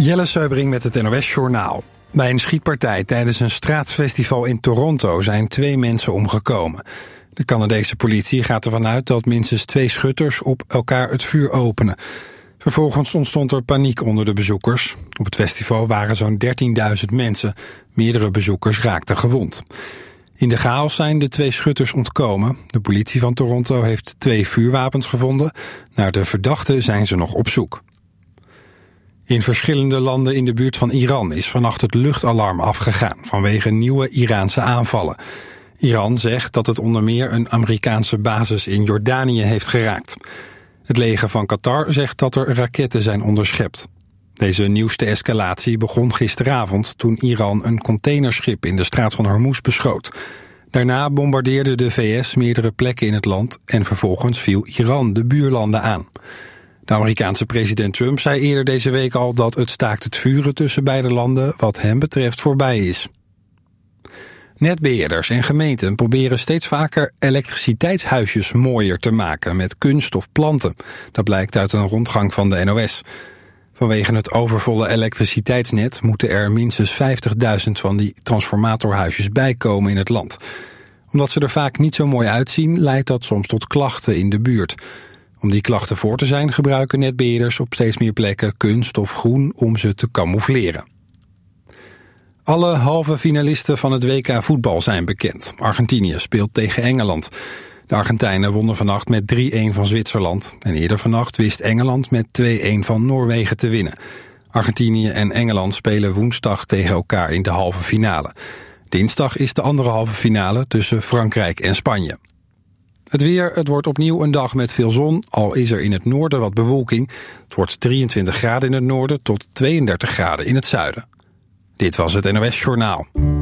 Jelle Seubring met het NOS-journaal. Bij een schietpartij tijdens een straatfestival in Toronto zijn 2 mensen omgekomen. De Canadese politie gaat ervan uit dat minstens 2 schutters op elkaar het vuur openen. Vervolgens ontstond er paniek onder de bezoekers. Op het festival waren zo'n 13.000 mensen. Meerdere bezoekers raakten gewond. In de chaos zijn de 2 schutters ontkomen. De politie van Toronto heeft 2 vuurwapens gevonden. Naar de verdachten zijn ze nog op zoek. In verschillende landen in de buurt van Iran is vannacht het luchtalarm afgegaan vanwege nieuwe Iraanse aanvallen. Iran zegt dat het onder meer een Amerikaanse basis in Jordanië heeft geraakt. Het leger van Qatar zegt dat er raketten zijn onderschept. Deze nieuwste escalatie begon gisteravond toen Iran een containerschip in de straat van Hormuz beschoot. Daarna bombardeerde de VS meerdere plekken in het land en vervolgens viel Iran de buurlanden aan. De Amerikaanse president Trump zei eerder deze week al dat het staakt het vuren tussen beide landen wat hem betreft voorbij is. Netbeheerders en gemeenten proberen steeds vaker elektriciteitshuisjes mooier te maken met kunst of planten. Dat blijkt uit een rondgang van de NOS. Vanwege het overvolle elektriciteitsnet moeten er minstens 50.000 van die transformatorhuisjes bijkomen in het land. Omdat ze er vaak niet zo mooi uitzien, leidt dat soms tot klachten in de buurt. Om die klachten voor te zijn gebruiken netbeheerders op steeds meer plekken kunst of groen om ze te camoufleren. Alle halve finalisten van het WK voetbal zijn bekend. Argentinië speelt tegen Engeland. De Argentijnen wonnen vannacht met 3-1 van Zwitserland. En eerder vannacht wist Engeland met 2-1 van Noorwegen te winnen. Argentinië en Engeland spelen woensdag tegen elkaar in de halve finale. Dinsdag is de andere halve finale tussen Frankrijk en Spanje. Het weer, het wordt opnieuw een dag met veel zon, al is er in het noorden wat bewolking. Het wordt 23 graden in het noorden tot 32 graden in het zuiden. Dit was het NOS Journaal.